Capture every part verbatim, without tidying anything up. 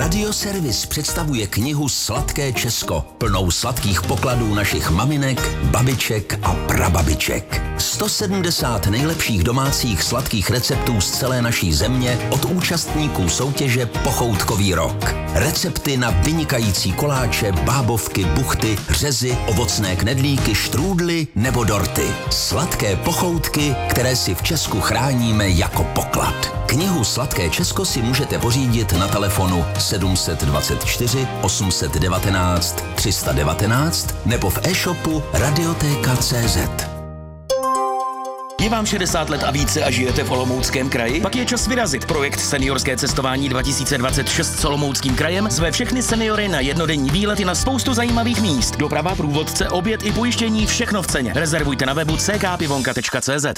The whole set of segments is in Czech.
Radioservis představuje knihu Sladké Česko, plnou sladkých pokladů našich maminek, babiček a prababiček. sto sedmdesát nejlepších domácích sladkých receptů z celé naší země od účastníků soutěže Pochoutkový rok. Recepty na vynikající koláče, bábovky, buchty, řezy, ovocné knedlíky, štrůdly nebo dorty. Sladké pochoutky, které si v Česku chráníme jako poklad. Knihu Sladké Česko si můžete pořídit na telefonu sedm dvacet čtyři osm set devatenáct tři sta devatenáct nebo v e-shopu radiotéka tečka cé zet. Je vám šedesát let a více a žijete v Olomouckém kraji? Pak je čas vyrazit. Projekt Seniorské cestování dva tisíce dvacet šest s Olomouckým krajem zve všechny seniory na jednodenní výlety na spoustu zajímavých míst. Doprava, průvodce, oběd i pojištění, všechno v ceně. Rezervujte na webu c k pivonka tečka cé zet.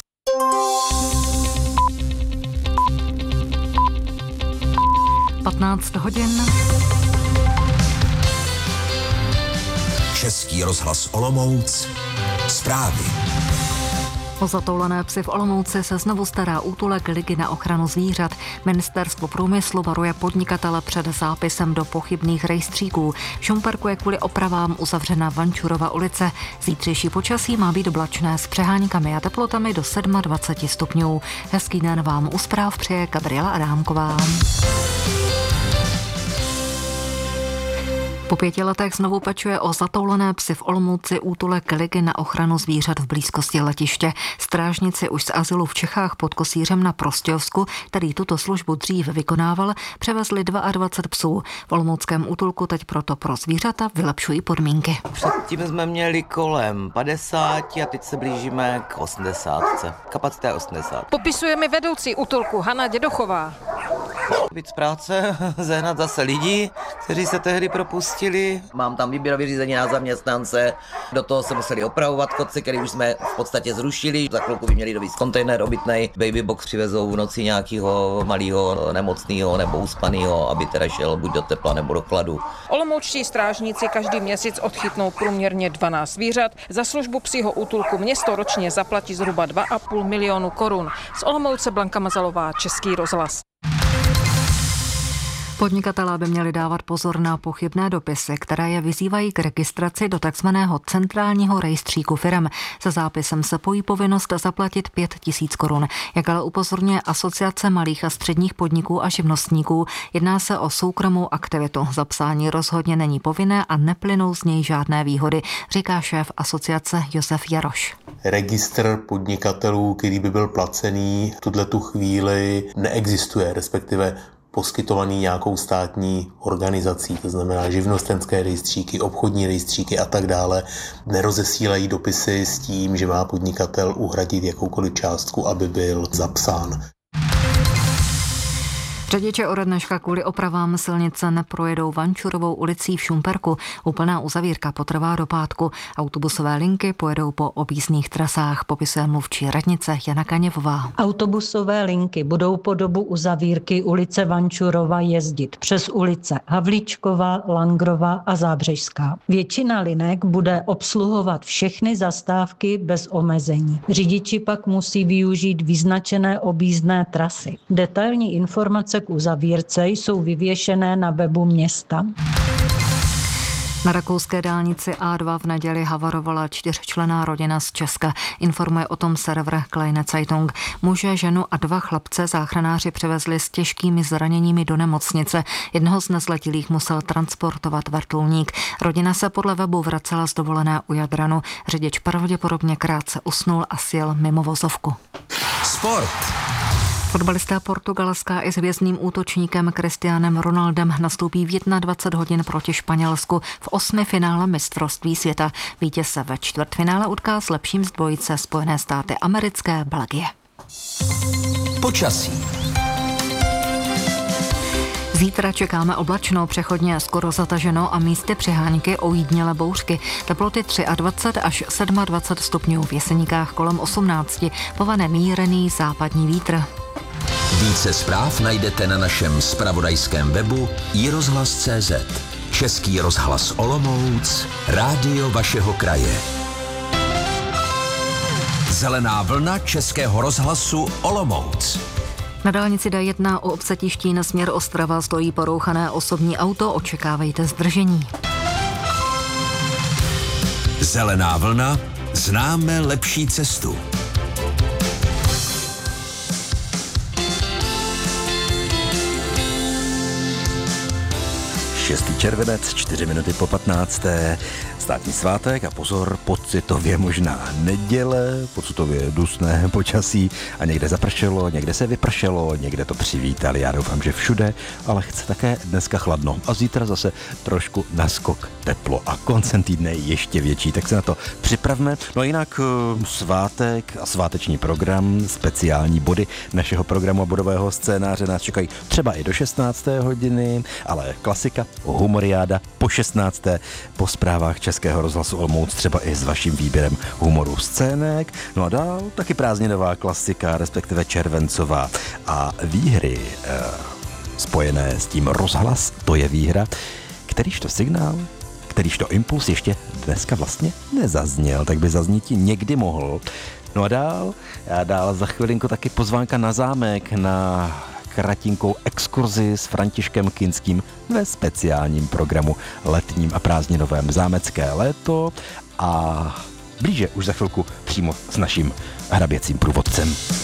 patnáct hodin. Český rozhlas Olomouc. Zprávy. O zatoulené psy v Olomouci se znovu stará útulek Ligy na ochranu zvířat. Ministerstvo průmyslu varuje podnikatele před zápisem do pochybných rejstříků. V Šumperku je kvůli opravám uzavřena Vančurova ulice. Zítřejší počasí má být oblačné s přeháňkami a teplotami do dvacet sedm stupňů. Hezký den vám u zpráv přeje Gabriela Adámková. Po pěti letech znovu pečuje o zatoulené psy v Olomouci útulek Ligy na ochranu zvířat v blízkosti letiště. Strážníci už z azylu v Čechách pod Kosířem na Prostějovsku, který tuto službu dřív vykonával, převezli dvacet dva psů. V olomouckém útulku teď proto pro zvířata vylepšují podmínky. Předtím jsme měli kolem padesáti a teď se blížíme k osmdesátce. Kapacita je osmdesát. Popisuje mi vedoucí útulku Hana Dědochová. Víc práce, zehnat zase lidi, kteří se tehdy propustili. Mám tam výběrové řízení na zaměstnance, do toho se museli opravovat koci, který už jsme v podstatě zrušili. Za chvilku by měli dovízt kontejner obytnej, babybox přivezou v noci nějakého malého nemocného nebo uspaného, aby teda šel buď do tepla nebo do chladu. Olomoučtí strážníci každý měsíc odchytnou průměrně dvanáct zvířat. Za službu psího útulku město ročně zaplatí zhruba dva a půl milionu korun. Z Olomouce Blanka Mazalová, Český rozhlas. Podnikatelé by měli dávat pozor na pochybné dopisy, které je vyzývají k registraci do takzvaného centrálního rejstříku firem. Se zápisem se pojí povinnost zaplatit pět tisíc korun. Jak ale upozorňuje Asociace malých a středních podniků a živnostníků, jedná se o soukromou aktivitu. Zapsání rozhodně není povinné a neplynou z něj žádné výhody, říká šéf asociace Josef Jaroš. Registr podnikatelů, který by byl placený, v tuto chvíli neexistuje, respektive poskytovaný nějakou státní organizací, to znamená živnostenské rejstříky, obchodní rejstříky a tak dále, nerozesílají dopisy s tím, že má podnikatel uhradit jakoukoliv částku, aby byl zapsán. Řidiči ode dneška kvůli opravám silnice neprojedou Vančurovou ulicí v Šumperku. Úplná uzavírka potrvá do pátku. Autobusové linky pojedou po objízdných trasách, popisuje mluvčí radnice Jana Kaněvová. Autobusové linky budou po dobu uzavírky ulice Vančurova jezdit přes ulice Havlíčkova, Langrova a Zábřežská. Většina linek bude obsluhovat všechny zastávky bez omezení. Řidiči pak musí využít vyznačené objízdné trasy. Detailní informace k uzavírce jsou vyvěšené na webu města. Na rakouské dálnici á dva v neděli havarovala čtyřčlenná rodina z Česka. Informuje o tom server Kleine Zeitung. Muže, ženu a dva chlapce záchranáři převezli s těžkými zraněními do nemocnice. Jednoho z nezletilých musel transportovat vrtulník. Rodina se podle webu vracela z dovolené u Jadranu. Řidič pravděpodobně krátce usnul a sjel mimo vozovku. Sport. Fotbalisté Portugalska i s hvězdným útočníkem Cristianem Ronaldem nastoupí v dvacet jedna hodin proti Španělsku v osmi finále mistrovství světa. Vítěz se ve čtvrtfinále utká s lepším z dvojice Spojené státy americké Belgie. Počasí. Zítra čekáme oblačno, přechodně skoro zataženo a místy přeháňky ojídnělé bouřky. Teploty dvacet tři až dvacet sedm stupňů, v Jeseníkách kolem osmnáct, povane mírný západní vítr. Více zpráv najdete na našem zpravodajském webu i rozhlas tečka cé zet. Český rozhlas Olomouc, rádio vašeho kraje. Zelená vlna Českého rozhlasu Olomouc. Na dálnici D jedna u obce Štín směr Ostrava stojí porouchané osobní auto, očekávejte zdržení. Zelená vlna, známe lepší cestu. šestý červenec, čtyři minuty po patnácté. Státní svátek a pozor, pocitově možná neděle, pocitově dusné počasí a někde zapršelo, někde se vypršelo, někde to přivítali. Já doufám, že všude, ale chce také dneska chladno a zítra zase trošku naskok teplo a koncem týdne ještě větší, tak se na to připravme. No a jinak svátek a sváteční program, speciální body našeho programu a bodového scénáře nás čekají třeba i do šestnácté hodiny, ale klasika, humoriáda po šestnácté po zprávách Českého rozhlasu Olomouc, třeba i s vaším výběrem humoru scének. No a dál taky prázdninová klasika, respektive červencová a výhry eh, spojené s tím rozhlas, to je výhra, kterýž to signál, kterýž to impuls ještě dneska vlastně nezazněl, tak by zaznít někdy mohl. No a dál, a dál za chvilinku taky pozvánka na zámek, na kratinkou exkurzi s Františkem Kinským ve speciálním programu letním a prázdninovém Zámecké léto a blíže už za chvilku přímo s naším hraběcím průvodcem.